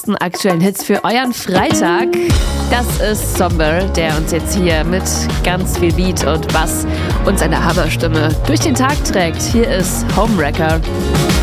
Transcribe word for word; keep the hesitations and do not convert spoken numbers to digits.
besten aktuellen Hits für euren Freitag. Das ist Somber, der uns jetzt hier mit ganz viel Beat und Bass und seiner Hammerstimme durch den Tag trägt. Hier ist Homewrecker.